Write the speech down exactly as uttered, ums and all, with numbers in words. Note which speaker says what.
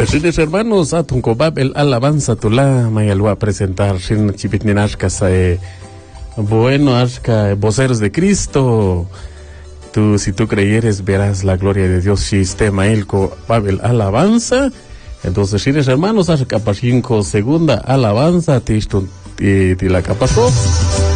Speaker 1: Rines hermanos, a Tuncobab el alabanza tula, maya lo va a presentar, Shin Chipitninashka, eh, bueno, Ashka, voceros de Cristo. Tú, si tú creyeres, verás la gloria de Dios. Sistema Elco, Babel alabanza. Entonces, Rines hermanos, Ashka Pachinko, segunda alabanza, Tistun, y la capasó.